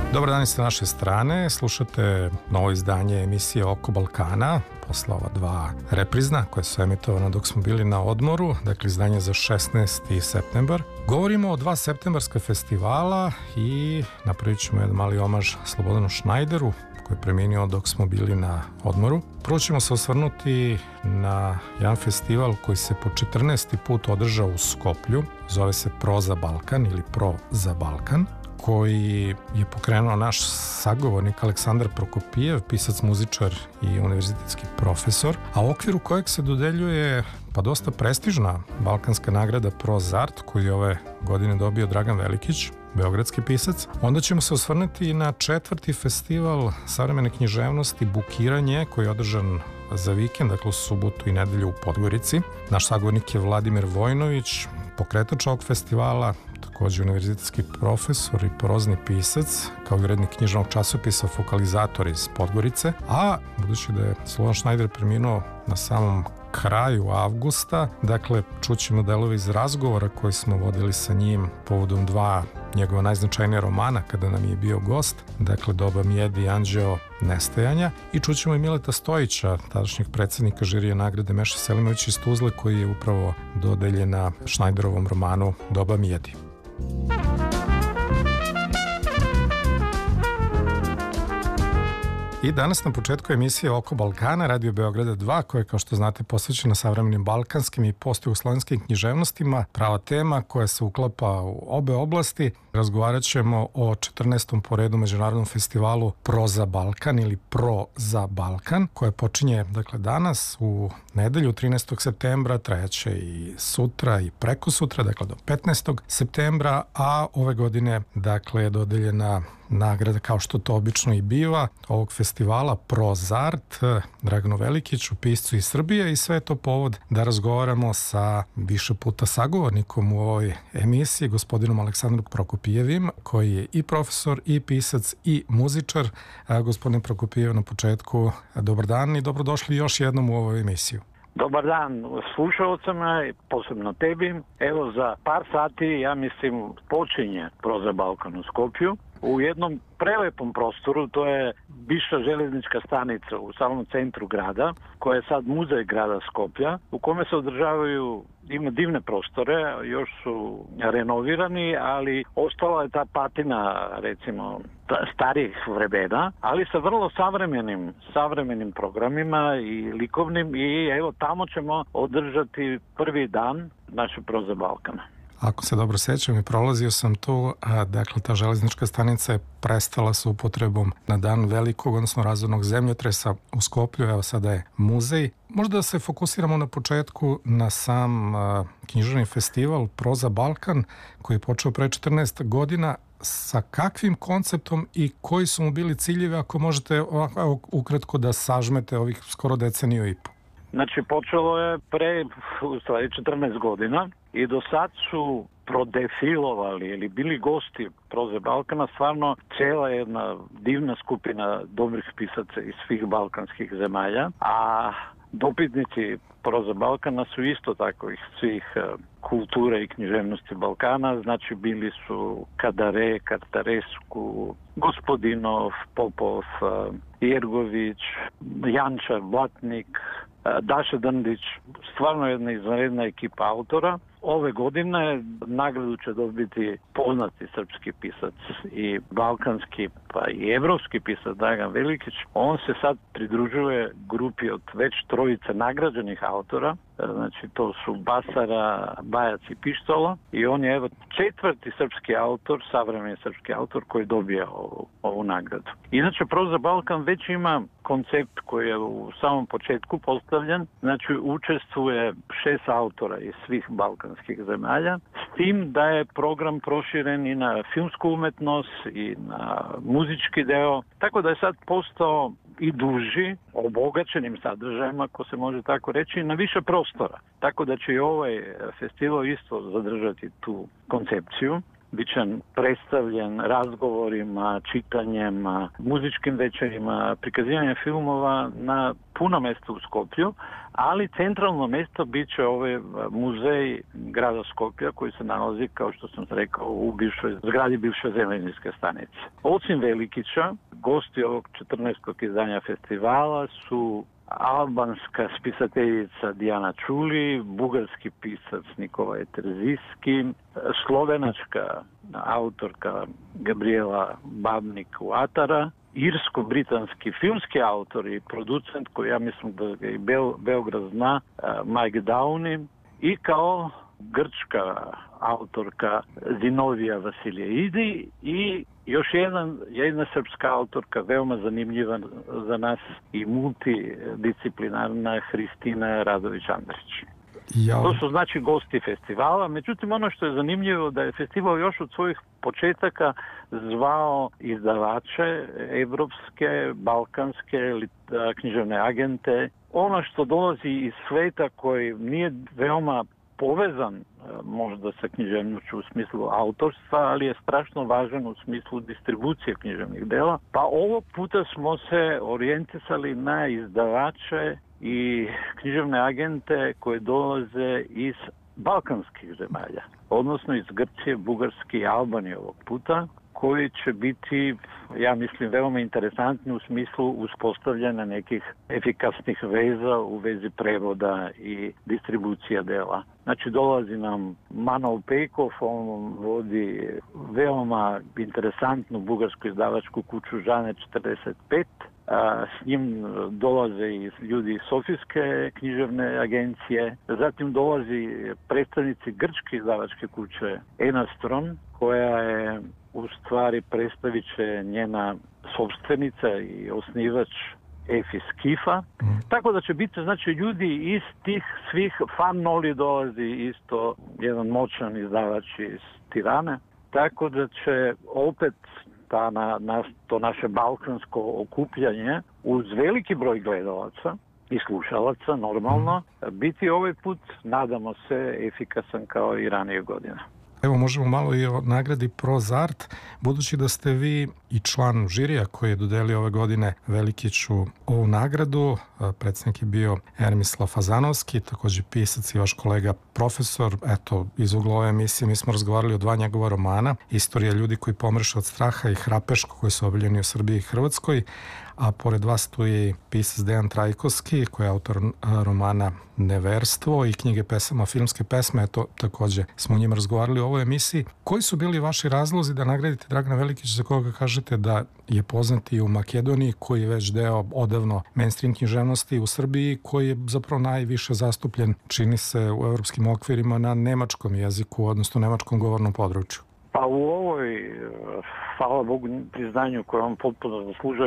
Dobar dan sa naše strane, slušate novo izdanje emisije Oko Balkana, posle ova dva reprizna koje su emitovane dok smo bili na odmoru, dakle izdanje za 16. septembar. Govorimo o dva septembarska festivala i napravit ćemo jedan mali omaž Slobodanu Šnajderu, koji je preminio dok smo bili na odmoru. Prvo ćemo se osvrnuti na jedan festival koji se po 14. put održao u Skoplju, zove se Pro za Balkan ili Pro za Balkan, koji je pokrenuo naš sagovornik Aleksandar Prokopijev, pisac, muzičar i univerzitetski profesor, a u okviru kojeg se dodeljuje dosta prestižna balkanska nagrada ProZart, koju je ove godine dobio Dragan Velikić, beogradski pisac. Onda ćemo se osvrnuti na četvrti festival savremene književnosti Bukiranje, koji je održan za vikend, dakle u subotu i nedelju u Podgorici. Naš sagovornik je Vladimir Vojnović, pokretač ovog festivala, takođe univerzitetski profesor i prozni pisac, kao i urednik književnog časopisa Fokalizator iz Podgorice. A budući da je Slobodan Šnajder preminuo na samom kraju avgusta, dakle čućemo delove iz razgovora koji smo vodili sa njim povodom dva njegova najznačajnija romana kada nam je bio gost, dakle Doba Mijedi i Anđeo nestajanja, i čućemo i Mileta Stojića, tadašnjeg predsednika žirija nagrade Meša Selimović iz Tuzle, koji je upravo dodeljen na Šnajderovom romanu Doba Mijedi. I danas na početku emisije Oko Balkana, Radio Beograda 2, koja je, kao što znate, posvećena savremenim balkanskim i postjugoslovenskim književnostima, prava tema koja se uklapa u obe oblasti. Razgovarat ćemo o 14. po redu međunarodnom festivalu Pro za Balkan ili Pro za Balkan, koja počinje danas u nedelju 13. septembra, trajaće i sutra i preko sutra, dakle do 15. septembra, a ove godine je dodeljena nagrada, kao što to obično i biva, ovog festivala ProZart, Draganu Velikiću, piscu iz Srbije, i sve je to povod da razgovaramo sa više puta sagovornikom u ovoj emisiji, gospodinom Aleksandrom Prokopijevim, koji je i profesor, i pisac, i muzičar. Gospodine Prokopijev, na početku, dobar dan i dobrodošli još jednom u ovu emisiju. Dobar dan slušalcima, posebno tebi. Evo, za par sati, ja mislim, počinje Pro za Balkan u Skopju, u jednom prelepom prostoru. To je bivša železnička stanica u samom centru grada, koja je sad muzej grada Skoplja, u kome se održavaju, ima divne prostore, još su renovirani, ali ostala je ta patina, recimo, starijih vremena, ali sa vrlo savremenim programima i likovnim, i evo tamo ćemo održati prvi dan naše Pro za Balkana. Ako se dobro sećam i prolazio sam tu, dakle ta železnička stanica je prestala sa upotrebom na dan velikog, odnosno razornog zemljotresa u Skoplju, evo sada je muzej. Možda da se fokusiramo na početku na sam književni festival Pro za Balkan, koji je počeo pre 14 godina. Sa kakvim konceptom i koji su mu bili ciljevi, ako možete ukratko da sažmete ovih skoro deceniju i po? Znači, počelo je pre 14 godina i do sad su prodefilovali ili bili gosti Pro za Balkana stvarno cijela jedna divna skupina dobrih pisaca iz svih balkanskih zemalja, a dopitnici Pro za Balkana su isto tako iz svih kultura i književnosti Balkana. Znači, bili su Kadare, Kartaresku, Gospodinov, Popov, Jergović, Jančar, Blatnik, Daša Drndić, stvarno jedna izvanredna ekipa autora. Ove godine nagradu će dobiti poznati srpski pisac i balkanski pa i evropski pisac Dragan Velikić. On se sad pridružuje grupi od već trojice nagrađenih autora, znači to su Basara, Bajac i Pištola, i on je evo četvrti srpski autor, savremeni srpski autor koji dobija ovu nagradu. Inače, Pro za Balkan već ima koncept koji je u samom početku postavljen, znači učestvuje 6 autora iz svih balkanskih zemalja, s tim da je program proširen i na filmsku umetnost i na muzički deo, tako da je sad postao i duži, obogaćenim sadržajima, ako se može tako reći, na više prostora. Tako da će i ovaj festival isto zadržati tu koncepciju. Biće predstavljen razgovorima, čitanjem, muzičkim večerima, prikazivanjem filmova na puno mesta u Skoplju, ali centralno mjesto bit će ovaj muzej grada Skopja koji se nalazi, kao što sam rekao, u zgradi bivše željezničke stanice. Osim Velikića, gosti ovog 14. izdanja festivala su albanska spisateljica Dijana Čuli, bugarski pisac Nikolaj Terzijski, slovenačka autorka Gabriela Babnik-Uatara, irsko-britanski filmski autor i producent, koji ja mislim da ga i Beograd zna, Mike Downey, i kao grčka autorka Zinovija Vasiljeidi i još jedna srpska autorka, veoma zanimljiva za nas i multidisciplinarna, Hristina Radović-Andrić. To su znači gosti festivala, međutim ono što je zanimljivo da je festival još od svojih početaka zvao izdavače evropske, balkanske književne agente. Ono što dolazi iz sveta koji nije veoma povezan možda sa književnošću u smislu autorstva, ali je strašno važan u smislu distribucije književnih dela. Pa ovog puta smo se orijentisali na izdavače i književne agente koje dolaze iz balkanskih zemalja, odnosno iz Grčije, Bugarske i Albanije ovog puta, koji će biti, ja mislim, veoma interesantni u smislu uspostavljanja nekih efikasnih veza u vezi prevoda i distribucija dela. Znači, dolazi nam Manol Pejkov, on vodi veoma interesantnu bugarsku izdavačku kuću Žane 45, s njim dolaze i ljudi iz Sofijske književne agencije, zatim dolazi predstavnici grčke izdavačke kuće Enastron, koja je u stvari predstavit će njena sopstvenica i osnivač Efi Skifa. Tako da će biti, znači, ljudi iz tih svih, Fan-Noli dolazi isto, jedan moćan izdavač iz Tirane. Tako da će opet to naše balkansko okupljanje uz veliki broj gledalaca i slušalaca, normalno, biti ovaj put, nadamo se, efikasan kao i ranije godine. Evo, možemo malo i o nagradi ProZart, budući da ste vi i član žirija koji je dodelio ove godine Velikiću ovu nagradu. Predsjednik je bio Ermislav Fazanovski, također pisac i vaš kolega profesor. Eto, iz ugla ove emisije mi smo razgovarali o 2 njegova romana, Istorija ljudi koji pomreše od straha i Hrapeško, koji su objavljeni u Srbiji i Hrvatskoj, a pored vas tu je pisac Dejan Trajkovski, koji je autor romana Neverstvo i knjige pesama Filmske pesme. Eto, također smo o njima razgovarali u ovoj emisiji. Koji su bili vaši razlozi da nagradite Dragana Velikića, za koga kažete da je poznat i u Makedoniji, koji je već deo odavno mainstream književnosti u Srbiji, koji je zapravo najviše zastupljen, čini se, u evropskim okvirima na nemačkom jeziku, odnosno nemačkom govornom području? Pa u ovoj, hvala Bogu, priznanju koje on potpuno zaslužuje,